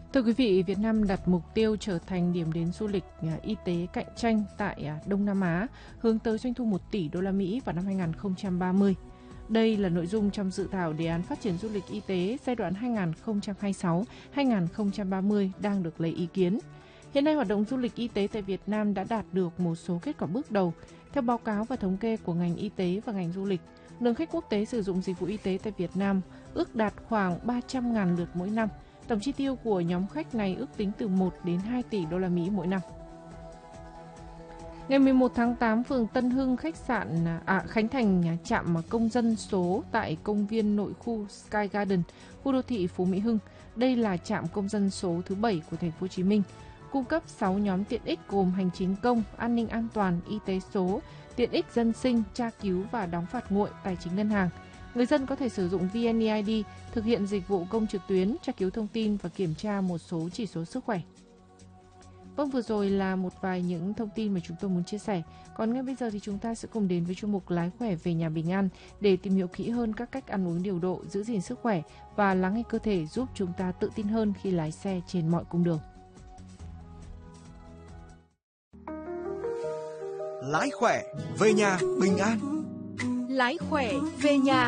Thưa quý vị, Việt Nam đặt mục tiêu trở thành điểm đến du lịch y tế cạnh tranh tại Đông Nam Á, hướng tới doanh thu 1 tỷ đô la Mỹ vào năm 2030. Đây là nội dung trong dự thảo đề án phát triển du lịch y tế giai đoạn 2026-2030 đang được lấy ý kiến. Hiện nay, hoạt động du lịch y tế tại Việt Nam đã đạt được một số kết quả bước đầu. Theo báo cáo và thống kê của ngành y tế và ngành du lịch, lượng khách quốc tế sử dụng dịch vụ y tế tại Việt Nam ước đạt khoảng 300.000 lượt mỗi năm. Tổng chi tiêu của nhóm khách này ước tính từ 1 đến 2 tỷ đô la Mỹ mỗi năm. Ngày 11 tháng 8, phường Tân Hưng khánh thành trạm công dân số tại công viên nội khu Sky Garden, khu đô thị Phú Mỹ Hưng. Đây là trạm công dân số thứ 7 của thành phố Hồ Chí Minh, cung cấp 6 nhóm tiện ích gồm hành chính công, an ninh an toàn, y tế số, tiện ích dân sinh, tra cứu và đóng phạt nguội, tài chính ngân hàng. Người dân có thể sử dụng VNeID, thực hiện dịch vụ công trực tuyến, tra cứu thông tin và kiểm tra một số chỉ số sức khỏe. Vâng, vừa rồi là một vài những thông tin mà chúng tôi muốn chia sẻ. Còn ngay bây giờ thì chúng ta sẽ cùng đến với chuyên mục Lái khỏe về nhà bình an để tìm hiểu kỹ hơn các cách ăn uống điều độ, giữ gìn sức khỏe và lắng nghe cơ thể, giúp chúng ta tự tin hơn khi lái xe trên mọi cung đường. Lái khỏe về nhà bình an. Lái khỏe về nhà